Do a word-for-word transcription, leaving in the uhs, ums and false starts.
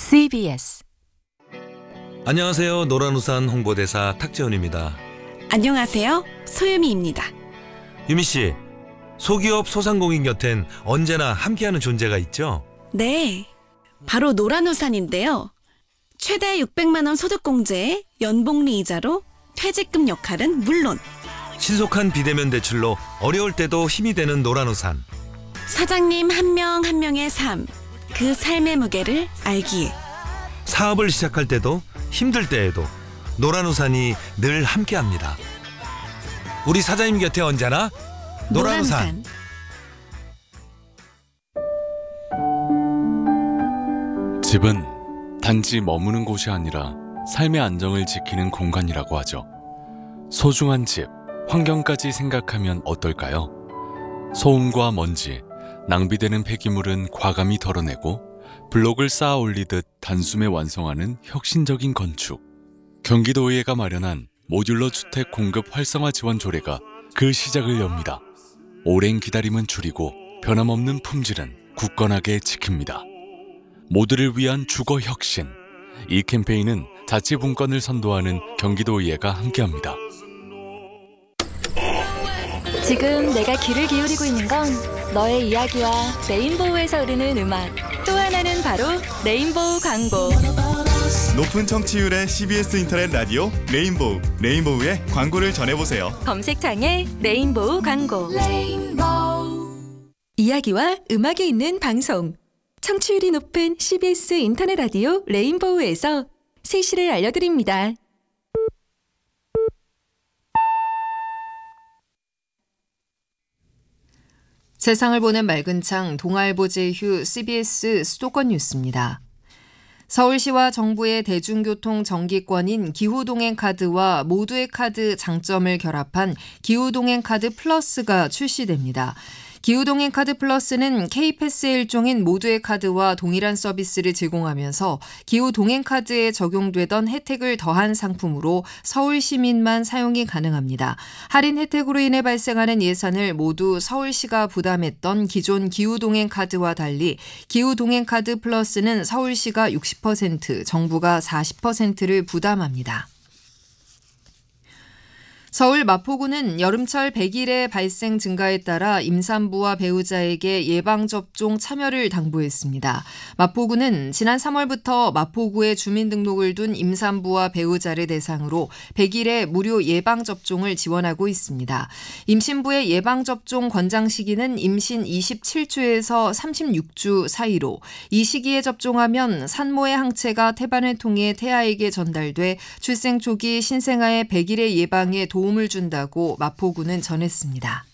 씨비에스. 안녕하세요. 노란우산 홍보대사 탁재훈입니다. 안녕하세요. 소유미입니다. 유미씨, 소기업 소상공인 곁엔 언제나 함께하는 존재가 있죠? 네, 바로 노란우산인데요. 최대 육백만 원 소득공제에 연복리 이자로 퇴직금 역할은 물론 신속한 비대면 대출로 어려울 때도 힘이 되는 노란우산. 사장님 한 명 한 명의 삶, 그 삶의 무게를 알기에 사업을 시작할 때도 힘들 때에도 노란우산이 늘 함께합니다. 우리 사장님 곁에 언제나 노란우산. 집은 단지 머무는 곳이 아니라 삶의 안정을 지키는 공간이라고 하죠. 소중한 집, 환경까지 생각하면 어떨까요? 소음과 먼지, 낭비되는 폐기물은 과감히 덜어내고 블록을 쌓아 올리듯 단숨에 완성하는 혁신적인 건축. 경기도의회가 마련한 모듈러 주택 공급 활성화 지원 조례가 그 시작을 엽니다. 오랜 기다림은 줄이고 변함없는 품질은 굳건하게 지킵니다. 모두를 위한 주거 혁신. 이 캠페인은 자치분권을 선도하는 경기도의회가 함께합니다. 지금 내가 귀를 기울이고 있는 건 너의 이야기와 레인보우에서 흐르는 음악, 또 하나는 바로 레인보우 광고. 높은 청취율의 씨비에스 인터넷 라디오 레인보우, 레인보우의 광고를 전해보세요. 검색창에 레인보우 광고. 이야기와 음악이 있는 방송. 청취율이 높은 씨비에스 인터넷 라디오 레인보우에서 세시를 알려드립니다. 세상을 보는 맑은 창 동아일보 제휴 씨비에스 수도권 뉴스입니다. 서울시와 정부의 대중교통 정기권인 기후동행카드와 모두의 카드 장점을 결합한 기후동행카드 플러스가 출시됩니다. 기후동행카드 플러스는 K패스의 일종인 모두의 카드와 동일한 서비스를 제공하면서 기후동행카드에 적용되던 혜택을 더한 상품으로 서울 시민만 사용이 가능합니다. 할인 혜택으로 인해 발생하는 예산을 모두 서울시가 부담했던 기존 기후동행카드와 달리 기후동행카드 플러스는 서울시가 육십 퍼센트, 정부가 사십 퍼센트를 부담합니다. 서울 마포구는 여름철 백일의 발생 증가에 따라 임산부와 배우자에게 예방접종 참여를 당부했습니다. 마포구는 지난 삼월부터 마포구에 주민등록을 둔 임산부와 배우자를 대상으로 백일의 무료 예방접종을 지원하고 있습니다. 임신부의 예방접종 권장 시기는 임신 이십칠 주에서 삼십육 주 사이로 이 시기에 접종하면 산모의 항체가 태반을 통해 태아에게 전달돼 출생 초기 신생아의 백일의 예방에 도움을 준다고 마포구는 전했습니다.